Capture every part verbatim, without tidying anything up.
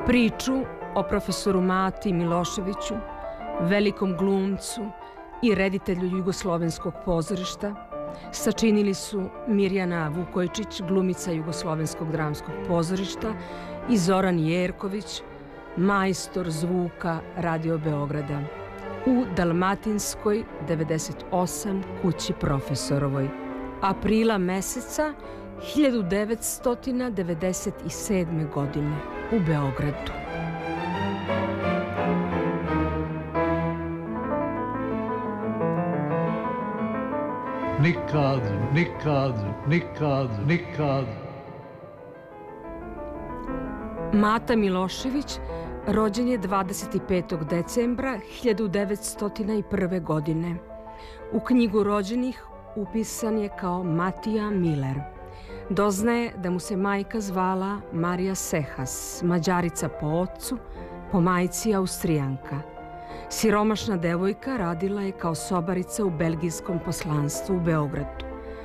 Priču o profesoru Mati Miloševiću, velikom glumcu i reditelju Jugoslovenskog pozorišta, sačinili su Mirjana Vukojčić, glumica Jugoslovenskog dramskog pozorišta, i Zoran Jerković, majstor zvuka Radio Beograda, u Dalmatinskoj devedeset osam kući profesorovoj, aprila meseca hiljadu devetsto devedeset sedme. godine u Beogradu. Nikad, nikad, nikad, nikad. Mata Milošević rođen je dvadeset petog decembra hiljadu devetsto prve. godine. U knjigu rođenih upisan je kao Matija Miler. Doznaje da mu se majka zvala Marija Sehas, Mađarica po ocu, po majci Austrijanka. Siromašna devojka, radila je kao sobarica u belgijskom poslanstvu u Beogradu.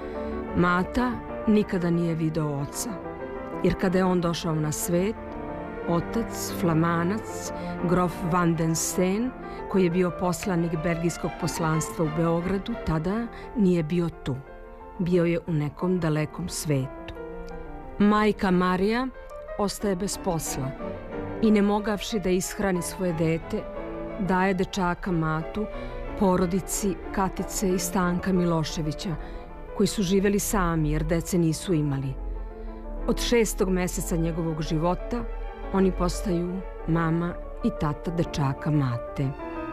Mata nikada nije video oca, jer kada je on došao na svet, otac, flamanac, grof Van den Steen, koji je bio poslanik belgijskog poslanstva u Beogradu, tada nije bio tu. Bio je u nekom dalekom svetu. Majka Marija ostaje bez posla i ne mogavši da ishrani svoje dete, daje dečaka Matu porodici Katice i Stanka Miloševića, koji su živeli sami jer dece nisu imali. Od šestog meseca njegovog života oni postaju mama i tata dečaka Mate.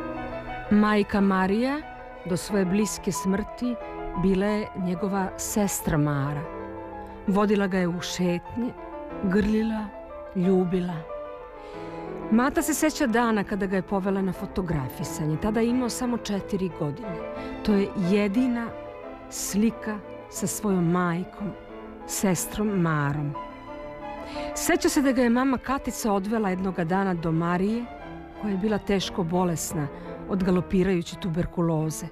Majka Marija do svoje bliske smrti bila je njegova sestra Mara. Vodila ga je u šetnje, grlila, ljubila. Mata se seća dana kada ga je povela na fotografisanje. Tada je imao samo četiri godine. To je jedina slika sa svojom majkom, sestrom Marom. Seća se da ga je mama Katica odvela jednoga dana do Marije, koja je bila teško bolesna od galopirajuće tuberkuloze.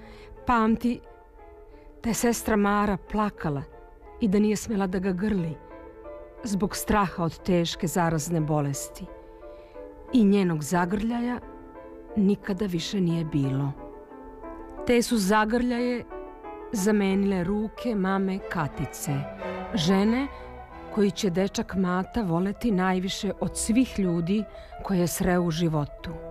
Pamti da je sestra Mara plakala i da nije smjela da ga grli zbog straha od teške zarazne bolesti. I njenog zagrljaja nikada više nije bilo. Te su zagrljaje zamenile ruke mame Katice, žene koji će dečak Mata voleti najviše od svih ljudi koje je sreo u životu.